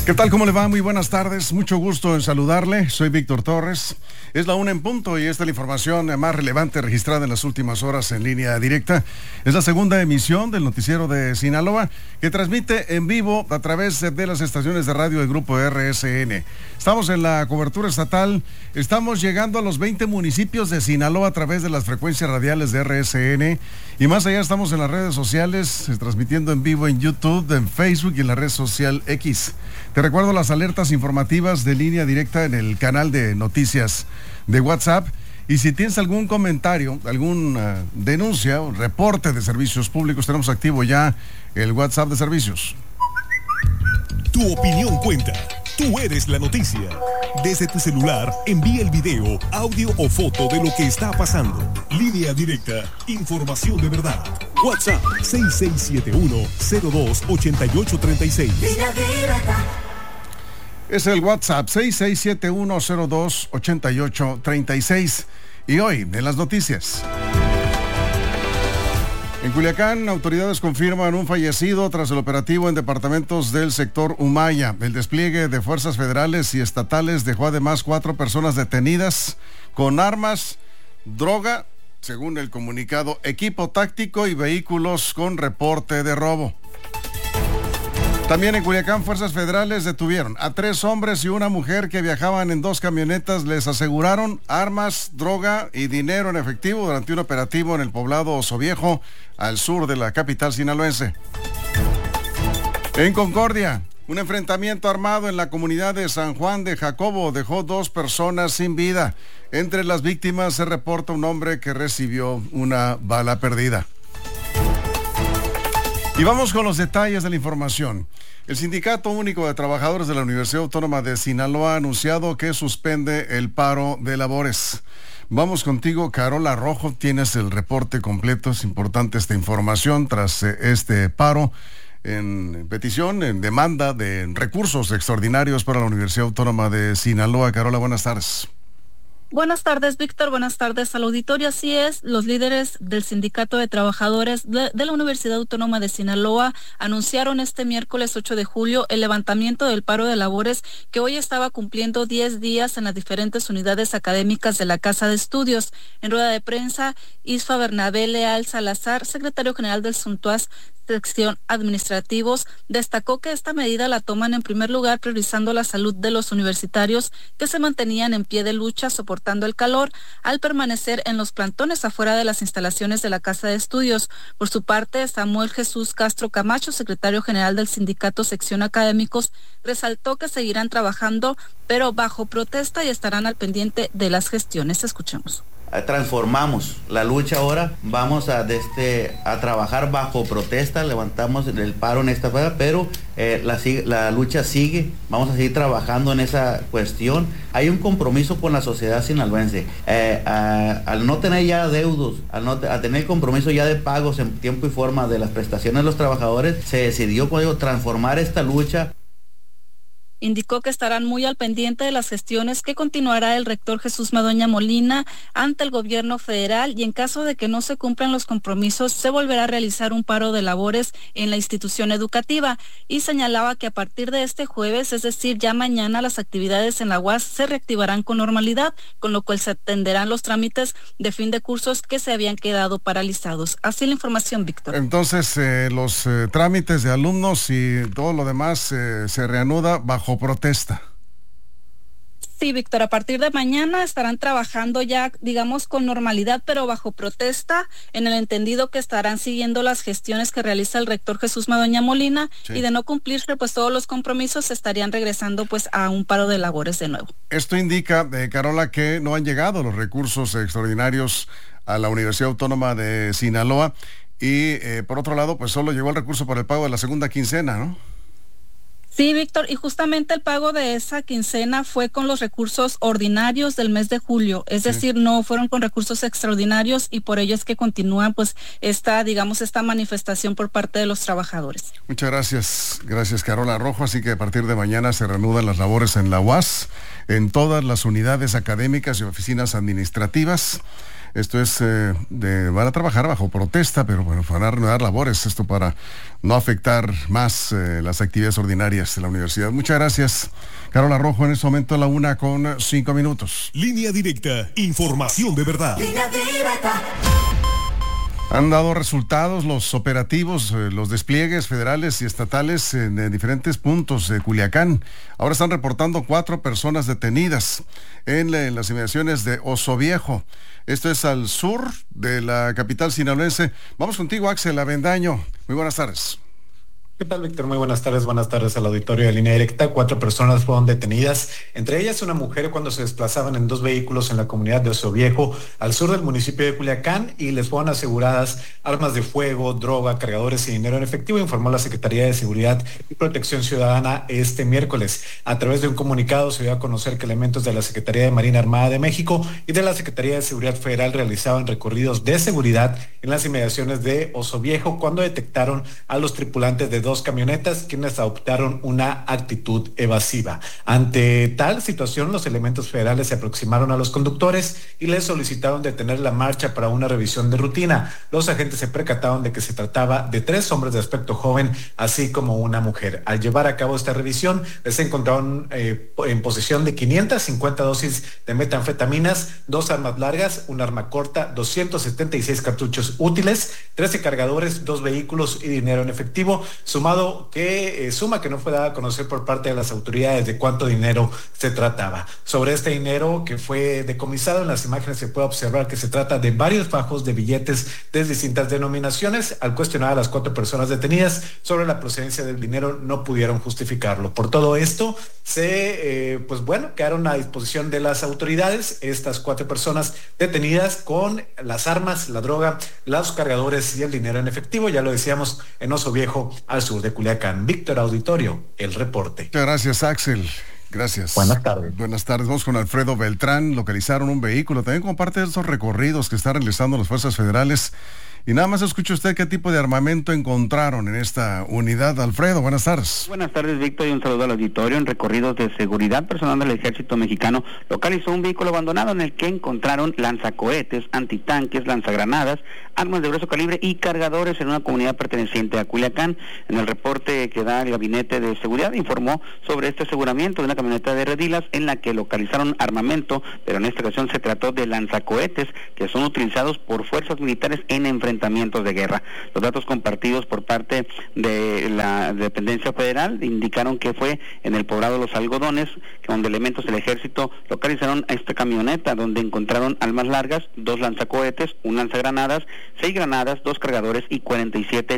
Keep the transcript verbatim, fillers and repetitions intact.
¿Qué tal? ¿Cómo le va? Muy buenas tardes. Mucho gusto en saludarle. Soy Víctor Torres. Es la una en punto y esta es la información más relevante registrada en las últimas horas en línea directa. Es la segunda emisión del noticiero de Sinaloa que transmite en vivo a través de las estaciones de radio del Grupo R S N. Estamos en la cobertura estatal. Estamos llegando a los veinte municipios de Sinaloa a través de las frecuencias radiales de R S N. Y más allá estamos en las redes sociales, transmitiendo en vivo en YouTube, en Facebook y en la red social X. Te recuerdo las alertas informativas de línea directa en el canal de noticias de WhatsApp. Y si tienes algún comentario, alguna denuncia o reporte de servicios públicos, tenemos activo ya el WhatsApp de servicios. Tu opinión cuenta. Tú eres la noticia. Desde tu celular, envía el video, audio o foto de lo que está pasando. Línea directa, información de verdad. WhatsApp seis seis siete uno, cero dos, ocho ocho tres seis. Línea directa. Es el WhatsApp seis seis siete uno, cero dos, ocho ocho tres seis. Y hoy, en las noticias. En Culiacán, autoridades confirman un fallecido tras el operativo en departamentos del sector Humaya. El despliegue de fuerzas federales y estatales dejó además cuatro personas detenidas con armas, droga, según el comunicado, equipo táctico y vehículos con reporte de robo. También en Culiacán, fuerzas federales detuvieron a tres hombres y una mujer que viajaban en dos camionetas. Les aseguraron armas, droga y dinero en efectivo durante un operativo en el poblado Oso Viejo, al sur de la capital sinaloense. En Concordia, un enfrentamiento armado en la comunidad de San Juan de Jacobo dejó dos personas sin vida. Entre las víctimas se reporta un hombre que recibió una bala perdida. Y vamos con los detalles de la información. El Sindicato Único de Trabajadores de la Universidad Autónoma de Sinaloa ha anunciado que suspende el paro de labores. Vamos contigo, Carola Rojo, tienes el reporte completo. Es importante esta información tras eh, este paro en petición, en demanda de recursos extraordinarios para la Universidad Autónoma de Sinaloa. Carola, buenas tardes. Buenas tardes, Víctor. Buenas tardes al auditorio. Así es, los líderes del Sindicato de Trabajadores de, de la Universidad Autónoma de Sinaloa anunciaron este miércoles ocho de julio el levantamiento del paro de labores que hoy estaba cumpliendo diez días en las diferentes unidades académicas de la Casa de Estudios. En rueda de prensa, Isfa Bernabé Leal Salazar, secretario general del SUNTUAS, sección administrativos, destacó que esta medida la toman en primer lugar priorizando la salud de los universitarios que se mantenían en pie de lucha soportando el calor al permanecer en los plantones afuera de las instalaciones de la Casa de Estudios. Por su parte, Samuel Jesús Castro Camacho, secretario general del sindicato sección académicos, resaltó que seguirán trabajando pero bajo protesta y estarán al pendiente de las gestiones. Escuchemos. Transformamos la lucha ahora, vamos a, desde, a trabajar bajo protesta, levantamos el paro en esta fecha, pero eh, la, la lucha sigue, vamos a seguir trabajando en esa cuestión. Hay un compromiso con la sociedad sinaloense, eh, a, al no tener ya deudos, al no, a tener compromiso ya de pagos en tiempo y forma de las prestaciones de los trabajadores, se decidió, como digo, transformar esta lucha. Indicó que estarán muy al pendiente de las gestiones que continuará el rector Jesús Madueña Molina ante el gobierno federal y en caso de que no se cumplan los compromisos se volverá a realizar un paro de labores en la institución educativa y señalaba que a partir de este jueves, es decir, ya mañana, las actividades en la U A S se reactivarán con normalidad, con lo cual se atenderán los trámites de fin de cursos que se habían quedado paralizados. Así la información, Víctor. Entonces, eh, los eh, trámites de alumnos y todo lo demás eh, se reanuda bajo protesta. Sí, Víctor, a partir de mañana estarán trabajando ya, digamos, con normalidad, pero bajo protesta, en el entendido que estarán siguiendo las gestiones que realiza el rector Jesús Madueña Molina, sí. Y de no cumplirse pues todos los compromisos, estarían regresando pues a un paro de labores de nuevo. Esto indica, eh, Carola, que no han llegado los recursos extraordinarios a la Universidad Autónoma de Sinaloa y, eh, por otro lado, pues solo llegó el recurso para el pago de la segunda quincena, ¿no? Sí, Víctor, y justamente el pago de esa quincena fue con los recursos ordinarios del mes de julio, es sí. decir, no fueron con recursos extraordinarios y por ello es que continúa pues esta, digamos, esta manifestación por parte de los trabajadores. Muchas gracias, gracias Carola Rojo, así que a partir de mañana se reanudan las labores en la U A S, en todas las unidades académicas y oficinas administrativas. Esto es, eh, de, van a trabajar bajo protesta, pero bueno, van a reanudar labores, esto para no afectar más eh, las actividades ordinarias de la universidad. Muchas gracias, Carola Rojo. En este momento la una con cinco minutos. Línea Directa, información de verdad. Línea Directa. Han dado resultados los operativos, eh, los despliegues federales y estatales en eh, diferentes puntos de Culiacán. Ahora están reportando cuatro personas detenidas en, en las inmediaciones de Oso Viejo. Esto es al sur de la capital sinaloense. Vamos contigo, Axel Avendaño. Muy buenas tardes. ¿Qué tal, Víctor? Muy buenas tardes. Buenas tardes al auditorio de Línea Directa. Cuatro personas fueron detenidas, entre ellas una mujer cuando se desplazaban en dos vehículos en la comunidad de Oso Viejo, al sur del municipio de Culiacán, y les fueron aseguradas armas de fuego, droga, cargadores y dinero en efectivo, informó la Secretaría de Seguridad y Protección Ciudadana este miércoles. A través de un comunicado se dio a conocer que elementos de la Secretaría de Marina Armada de México y de la Secretaría de Seguridad Federal realizaban recorridos de seguridad en las inmediaciones de Oso Viejo cuando detectaron a los tripulantes de dos camionetas, quienes adoptaron una actitud evasiva. Ante tal situación, los elementos federales se aproximaron a los conductores y les solicitaron detener la marcha para una revisión de rutina. Los agentes se percataron de que se trataba de tres hombres de aspecto joven, así como una mujer. Al llevar a cabo esta revisión, les encontraron eh, en posesión de quinientas cincuenta dosis de metanfetaminas, dos armas largas, un arma corta, doscientos setenta y seis cartuchos útiles, trece cargadores, dos vehículos y dinero en efectivo, sumado que eh, suma que no fue dada a conocer por parte de las autoridades de cuánto dinero se trataba. Sobre este dinero que fue decomisado, en las imágenes se puede observar que se trata de varios fajos de billetes de distintas denominaciones. Al cuestionar a las cuatro personas detenidas sobre la procedencia del dinero, no pudieron justificarlo. Por todo esto, se, eh, pues bueno, quedaron a disposición de las autoridades estas cuatro personas detenidas con las armas, la droga, los cargadores y el dinero en efectivo, ya lo decíamos, en Oso Viejo, al sur de Culiacán. Víctor, auditorio, el reporte. Muchas gracias, Axel. Gracias. Buenas tardes. Buenas tardes. Vamos con Alfredo Beltrán. Localizaron un vehículo también como parte de estos recorridos que están realizando las fuerzas federales. Y nada más escuche usted qué tipo de armamento encontraron en esta unidad. Alfredo, buenas tardes. Buenas tardes, Víctor, y un saludo al auditorio. En recorridos de seguridad, personal del Ejército Mexicano localizó un vehículo abandonado en el que encontraron lanzacohetes, antitanques, lanzagranadas, armas de grueso calibre y cargadores en una comunidad perteneciente a Culiacán. En el reporte que da el Gabinete de Seguridad informó sobre este aseguramiento de una camioneta de redilas en la que localizaron armamento, pero en esta ocasión se trató de lanzacohetes que son utilizados por fuerzas militares en enfrentamientos de guerra. Los datos compartidos por parte de la dependencia federal indicaron que fue en el poblado Los Algodones, donde elementos del ejército localizaron a esta camioneta, donde encontraron armas largas, dos lanzacohetes, un lanzagranadas, seis granadas, dos cargadores y cuarenta y siete